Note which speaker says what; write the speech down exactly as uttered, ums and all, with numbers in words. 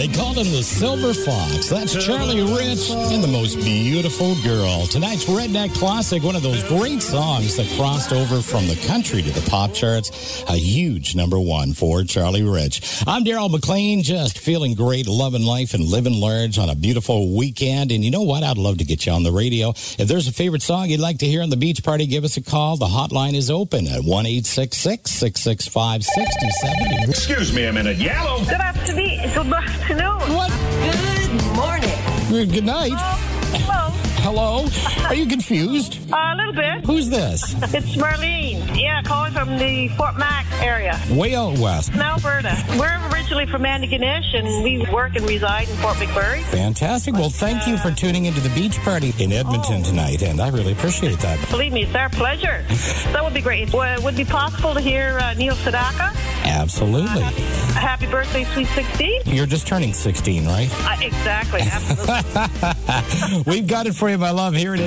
Speaker 1: They called him the Silver Fox. That's Charlie Rich and the Most Beautiful Girl. Tonight's Redneck Classic, one of those great songs that crossed over from the country to the pop charts. A huge number one for Charlie Rich. I'm Daryl McLean, just feeling great, loving life and living large on a beautiful weekend. And you know what? I'd love to get you on the radio. If there's a favorite song you'd like to hear on the beach party, give us a call. The hotline is open at one eight six six, six six five, six oh seven oh.
Speaker 2: Excuse me a minute. Yellow.
Speaker 3: Good afternoon. Good afternoon.
Speaker 1: What?
Speaker 3: Good morning.
Speaker 1: Good night.
Speaker 3: Hello.
Speaker 1: Hello? Are you confused?
Speaker 3: Uh, a little bit.
Speaker 1: Who's this?
Speaker 3: It's Marlene. Yeah, calling from the Fort Mac area.
Speaker 1: Way out west.
Speaker 3: In Alberta. We're originally from Antigonish, and we work and reside in Fort McMurray.
Speaker 1: Fantastic. Well, thank you for tuning into the beach party in Edmonton
Speaker 3: oh.
Speaker 1: tonight, and I really appreciate that.
Speaker 3: Believe me, it's our pleasure. That would be great. W- would it be possible to hear uh, Neil Sedaka?
Speaker 1: Absolutely.
Speaker 3: Uh, happy birthday, sweet sixteen.
Speaker 1: You're just turning sixteen, right?
Speaker 3: Uh, exactly. Absolutely.
Speaker 1: We've got it for you, my love. Here it is.